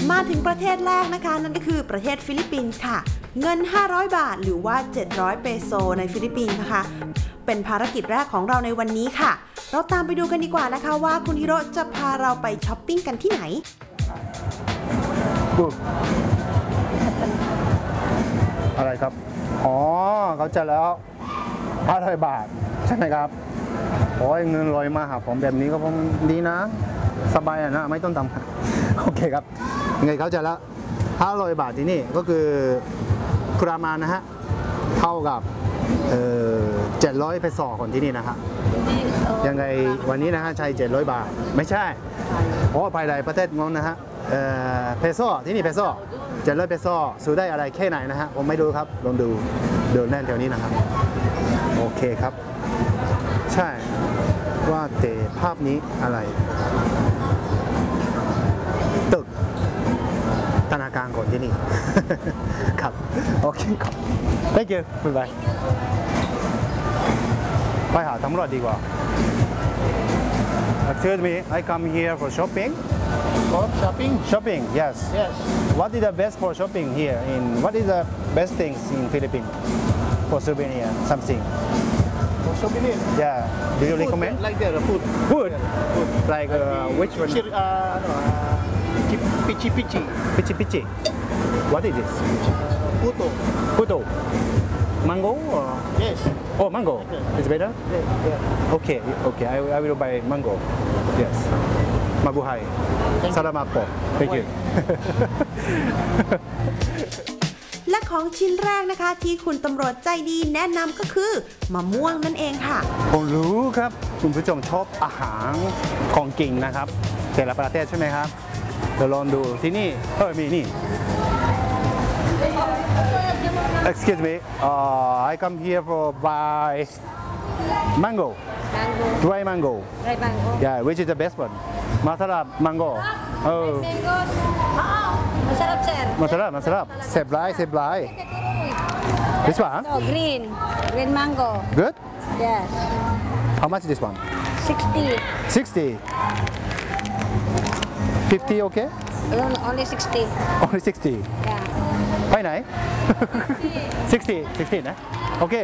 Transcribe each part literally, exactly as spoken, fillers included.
มาถึงประเทศแรกนะคะนั่นก็คือประเทศฟิลิปปินส์ค่ะเงินห้าร้อยบาทหรือว่าเจ็ดร้อยเปโซในฟิลิปปินส์นะคะเป็นภารกิจแรกของเราในวันนี้ค่ะเราตามไปดูกันดีกว่านะคะว่าคุณฮิโร่จะพาเราไปช้อปปิ้งกันที่ไหนอะไรครับอ๋อเขาจะแล้วห้าร้อยบาทใช่ไหมครับโอ้ยเงินลอยมาหาผมแบบนี้ก็ผมดีนะสบายนะไม่ต้องทำโอเคครับไงเขาจะละห้าร้อยบาทที่นี่ก็คือประมาณนะฮะเท่ากับเอ่อเจ็ดร้อยเปโซคนที่นี่นะฮะยังไงวันนี้นะฮะใช้เจ็ดร้อยบาทไม่ใช่โอ้ไปไหนประเทศงงนะฮะเอ่อเปโซที่นี่เปโซเจ็ดร้อยเปโซซื้อได้อะไรแค่ไหนนะฮะผมไม่รู้ครับลองดูเดินแน่นแถวนี้นะครับโอเคครับใช่ว่าแต่ภาพนี้อะไรตึกธนาคารก่อนที่นี่ ครับโอเคครับ thank you บ๊ายบายไปหาตำรวจดีกว่า Excuse me I come here for shopping For shopping? shopping yes Yes. what is the best for shopping here in what is the best things in Philippines for souvenir something For souvenir? yeah do you Food, recommend like that, the food. food Food. like uh, which one Chir- uh, ano, uh, chip- pichi pichi. pichi pichi what is this Puto. puto mango or Yes. oh mango is better Yeah, yeah. okay okay I, I will buy mango yes mabuhay salamat po thank you และของชิ้นแรกนะคะที่คุณตำรวจใจดีแนะนำก็คือมะม่วงนั่นเองค่ะผมรู้ครับคุณผู้ชมชอบอาหารของกินนะครับแต่ละประเทศใช่ไหมครับเดี๋ยวลองดูที่นี่เออมีนี่ excuse me uh, I come here for buy mango Mango. dry mango Dry mango. yeah which is the best one masarap mango oh Mango. Masarap, sir. masarap masarap เสพร้ายเสพร้าย this one So, green. Green mango. good Yes. how much is this one sixty. sixty fifty okay Uh, Only sixty. only sixty Yeah. ไปไหน sixty sixty นะ โอเค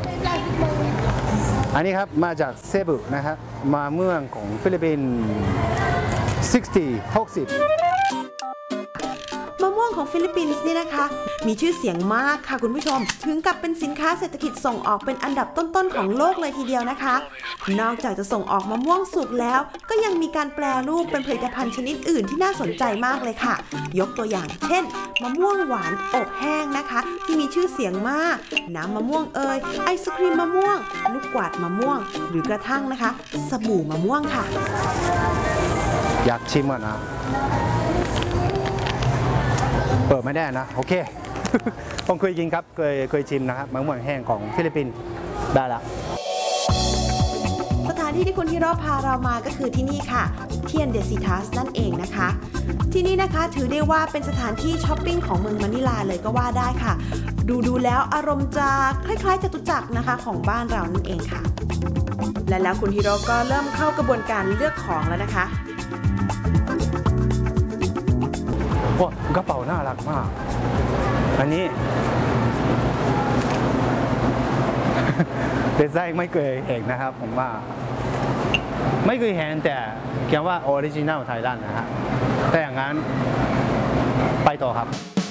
อันนี้ครับมาจากเซบุนะฮะมาเมืองของฟิลิปปินส์sixty หกสิบมะม่วงของฟิลิปปินส์นี่นะคะมีชื่อเสียงมากค่ะคุณผู้ชมถึงกับเป็นสินค้าเศรษฐกิจส่งออกเป็นอันดับต้นๆของโลกเลยทีเดียวนะคะนอกจากจะส่งออกมะม่วงสุกแล้วก็ยังมีการแปรรูปเป็นผลิตภัณฑ์ชนิดอื่นที่น่าสนใจมากเลยค่ะยกตัวอย่างเช่นมะม่วงหวานอบแห้งนะคะที่มีชื่อเสียงมากน้ำมะม่วงเอยไอศครีมมะม่วงลูกกวาดมะม่วงหรือกระทั่งนะคะสบู่มะม่วงค่ะอยากชิมอ่ะนะเปิดไม่ได้นะโอเค ผมเคยกินครับเคยเคยชิมนะครับมะม่วงแห้งของฟิลิปปินส์ได้ละสถานที่ที่คุณฮิโร่พาเรามาก็คือที่นี่ค่ะเทียนเดซิทัสนั่นเองนะคะที่นี่นะคะถือได้ว่าเป็นสถานที่ช้อปปิ้งของเมืองมะนิลาเลยก็ว่าได้ค่ะดูดูแล้วอารมณ์จะคล้ายๆจตุจักรนะคะของบ้านเรานั่นเองค่ะและแล้วคุณฮิโร่ก็เริ่มเข้ากระบวนการเลือกของแล้วนะคะโอ้กระเป๋าน่ารักมากอันนี้ ดีไซน์ไม่เคยเห็นนะครับผมว่าไม่เคยเห็นแต่เขียนว่าออริจินัลไทยแลนด์นะฮะแต่อย่างนั้นไปต่อครับ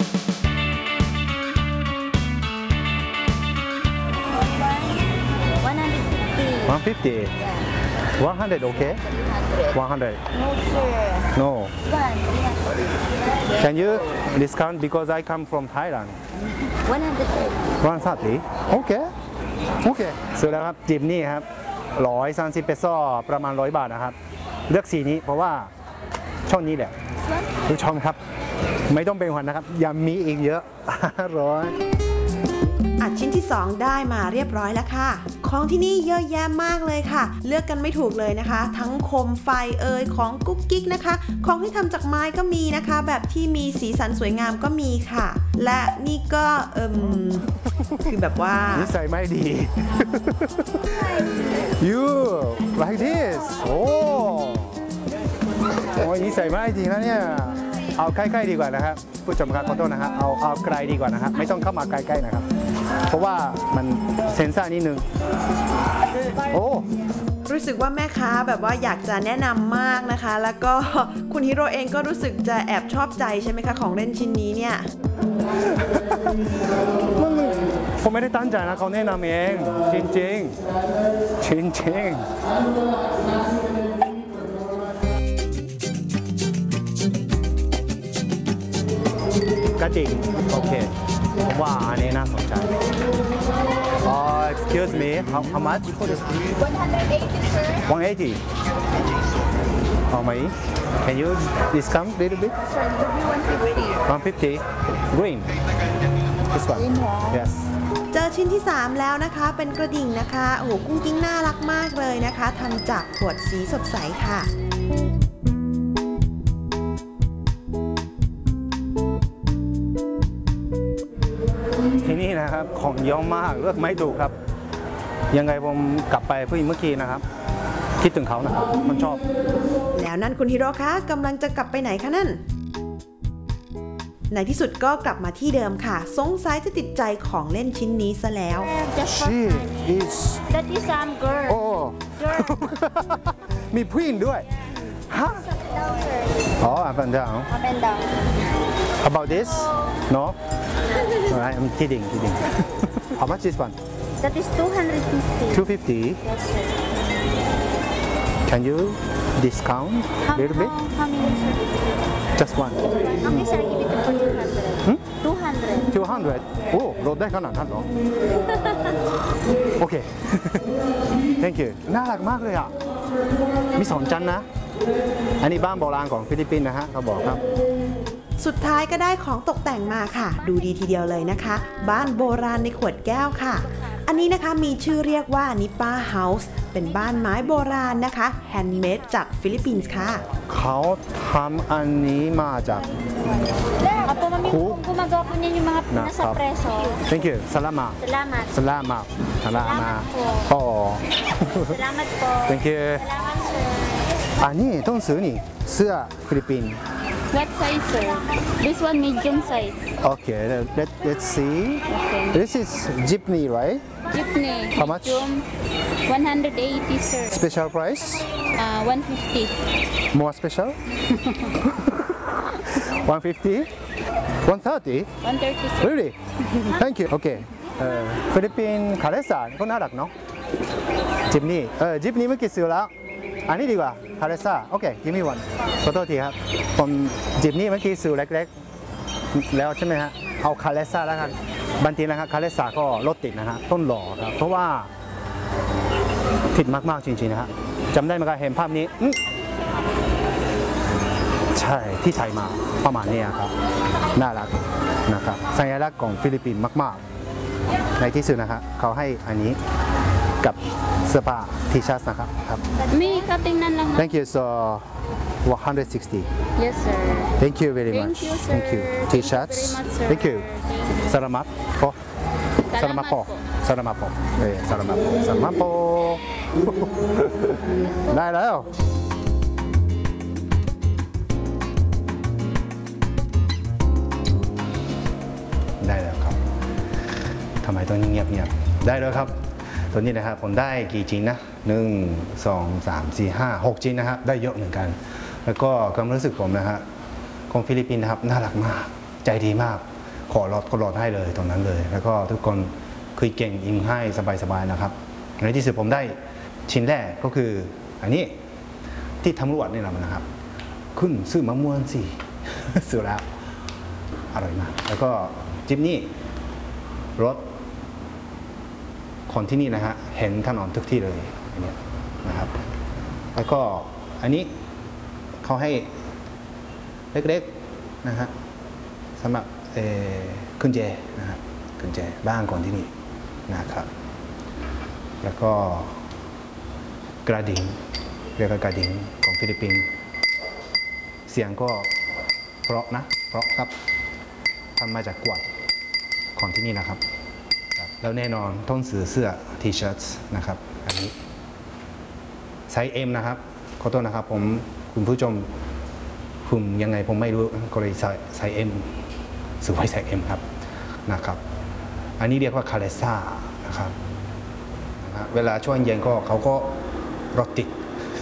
one fifty one hundred okay one hundred No, sir. no One. can you discount because I come from Thailand One hundred. one thirty okay okay ซื้อแล้วครับจิบนี่ครับร้อยสามสิบเปโซประมาณร้อยบาทนะครับเลือกสีนี้เพราะว่าช่องนี้แหละผู้ชมครับไม่ต้องเป็นห่วงนะครับยังมีอีกเยอะ ร้อยอัดชิ้นที่สองได้มาเรียบร้อยแล้วค่ะของที่นี่เยอะแยะมากเลยค่ะเลือกกันไม่ถูกเลยนะคะทั้งโคมไฟเอ่ยของกุ๊กกิ๊กนะคะของที่ทำจากไม้ก็มีนะคะแบบที่มีสีสันสวยงามก็มีค่ะและนี่ก็เอิ่มคือแบบว่านิสัยไม่ดี you like this โอ้โอ้ยนิสัยไม่ดีนะเนี่ยเอาใกล้ๆดีกว่านะครับผู้ชมครับขอโทษนะครับเอาเอาไกลดีกว่านะครับไม่ต้องเข้ามาใกล้ๆนะครับ เพราะว่ามันเซนซ่านิดนึงโอ้รู้สึกว่าแม่ค้าแบบว่าอยากจะแนะนำมากนะคะ แล้วก็คุณฮิโร่เองก็รู้สึกจะแอบชอบใจใช่ไหมคะของเล่นชิ้นนี้เนี่ยมันผมไม่ได้ตั้งใจนะเขาแนะนำเองจริงๆจริงๆกระดิ่งโอเคผมว่าอันนี้น่าสนใจ Uh, excuse me, how, how much? one hundred eighty, sir. one eighty. How many? Can you discount a little bit? Sir, give me one fifty. one fifty. Green. This one. Green one. Yes. เจอชิ้นที่สามแล้วนะคะเป็นกระดิ่งนะคะโอ้โหกุ้งกิ้งน่ารักมากเลยนะคะทำจากขวดสีสดใสค่ะที่นี่นะครับของเยอะมากเลือกไม่ถูกครับ ยังไงผมกลับไปเพื่อเมื่อกี้นะครับ คิดถึงเขานะครับมันชอบแล้วนั่นคุณฮิโร่คะกำลังจะกลับไปไหนคะนั่นในที่สุดก็กลับมาที่เดิมค่ะสงสัยจะติดใจของเล่นชิ้นนี้ซะแล้ว Just for She honey. is That is um girl. โอ้ Girl. มีผู้หญิงด้วยฮะ Down, sir. อ๋อ up and down Up and down. about this no Alright, I'm kidding kidding how much this one That is two hundred fifty. two fifty Yes, sir. can you discount How, a little bit how, how many, sir? just one Okay, sir, give it to for two hundred. Hmm? two hundred. two hundred โอ้ลดได้ขนาดนั้นเหรอ โอเค thank you น่ารักมากเลยอ่ะ มีสองชั้นนะ อันนี้บ้านโบราณของฟิลิปปินส์นะฮะเขาบอกครับสุดท้ายก็ได้ของตกแต่งมาค่ะ ดูดีทีเดียวเลยนะคะ บ้านโบราณในขวดแก้วค่ะ อันนี้นะคะมีชื่อเรียกว่านิปาเฮาส์เป็นบ้านไม้โบราณนะคะแฮนด์เมดจากฟิลิปปินส์ค่ะเขาทำอันนี้มาจาก Apo, mami, Cool. kung gumagawa po niyan yung mga Nakap. nasa preso. thank you สลามา Salamat. สลามาสลามา Salamat po. อ๋อ Salamat po. thank you Salamat, sir. อันนี้ต้องซื้อนี่เสื้อฟิลิปปินส์ What size, sir? This one medium size. okay let let's see Okay. this is jeepney right Jeepney. How much? Medium, one hundred eighty, sir. special price Uh, one fifty. more special one fifty one thirty one thirty, sir. really thank you โอเคเอ่อฟิลิปปินส์คาเลสานก็น่ารักเนาะจิปนี่เออจิปนี่เมื่อกี้ซื้อแล้ว อันนี้ดีกว่าคาเลซ่าโอเคกิมมี่วันขอโทษทีครับผมจิปนี่เมื่อกี้ซื้อเล็กๆ แล้วใช่ไหมฮะเอาคาเลซ่าแล้วกันบางทีนะครับคาเลซ่าก็รถติดนะฮะต้นหล่อครับเพราะว่าผิดมากๆจริงๆนะฮะจำได้ไหมครับเห็นภาพนี้อื้อใช่ที่ไทยมาประมาณนี้ครับน่ารักนะครับสัญลักษณ์ของฟิลิปปินส์มากๆ ในที่สุดนะฮะเขาให้อันนี้กับเสื้อผ้าทีชัสนะครับครับ May katingnan lang. thank you so one hundred sixty Yes, sir. thank you very Thank much you, sir. thank you t-shirts Thank you very much, sir. thank you Thank you. salamat po salamat po salamat po เอ้ย salamat po salamat po ได้แล้ว ได้แล้วครับทำไมต้องเงียบเงียบๆได้แล้วครับ ตัวนี้นะครับผมได้กี่ชิ้นนะหนึ่งสองสามสี่ห้าหกชิ้นนะครับได้เยอะเหมือนกัน แล้วก็ความรู้สึกผมนะฮะของฟิลิปปินส์นะครับน่ารักมากใจดีมากขอรอดก็รอดให้เลยตรงนั้นเลย แล้วก็ทุกคนคุยเก่งอิงให้สบายๆนะครับในที่สุดผมได้ชิ้นแรกก็คืออันนี้ที่ตำรวจนี่แหละนะครับคุณซื้อมะม่วงสิ ซื้อแล้วอร่อยมากแล้วก็จิ๊บนี่รถคนที่นี่นะฮะเห็นถนนทุกที่เลยอันนี้นะครับแล้วก็อันนี้เขาให้เล็กๆนะฮะสำหรับเอ่อกุญแจนะครับกุญแจบ้านคนที่นี่นะครับแล้วก็กระดิ่งเรียกว่ากระดิ่งของฟิลิปปินส์เสียงก็เพราะนะเพราะครับทำมาจากกวาดของที่นี่นะครับแล้วแน่นอนต้องซื้อเสื้อ T-shirt นะครับอันนี้ไซส์ M นะครับขอโทษนะครับผมคุณผู้ชมคุมยังไงผมไม่รู้ก็เลยใส่ใส่เอ็มซื้อไว้ใส่เอ็มครับนะครับอันนี้เรียกว่าคาเลซ่านะครับนะเวลาช่วงเย็นก็เขาก็รถติด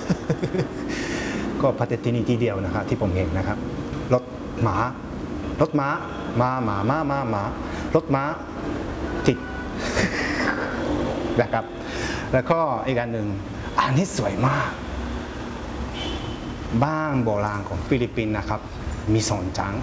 ก็พัฒตินีทีเดียวนะครับที่ผมเห็นนะครับรถหมารถม้ามาหมาม้าม้าหมารถม้าติด นะครับแล้วก็อีกอันหนึ่งอันนี้สวยมากบ้านโบราณของฟิลิปปินส์นะครับมีสองจัง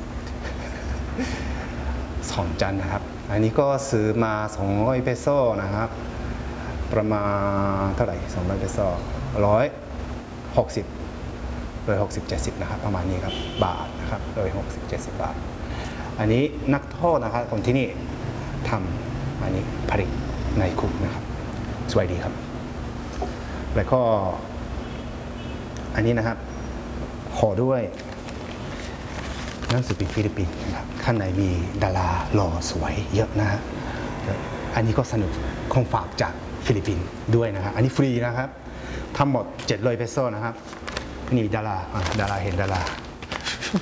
สองจันนะครับอันนี้ก็ซื้อมาสองร้อยเปโซนะครับประมาณเท่าไหร่สองร้อยเปโซร้อยหกสิบร้อยหกสิบเจ็ดสิบนะครับประมาณนี้ครับบาทนะครับร้อยหกสิบเจ็ดสิบบาทอันนี้นักโทษนะครับคนที่นี่ทำอันนี้ผลิตในคุกนะครับสวยดีครับแล้วก็อันนี้นะครับห่อด้วยหนังสือพิมพ์ฟิลิปปินส์นะครับข้างในมีดาราหล่อสวยเยอะนะฮะอันนี้ก็สนุกของฝากจากฟิลิปปินส์ด้วยนะครับอันนี้ฟรีนะครับทั้งหมดเจ็ดร้อยเปโซนะครับนี่ดาราดาราเห็นดารา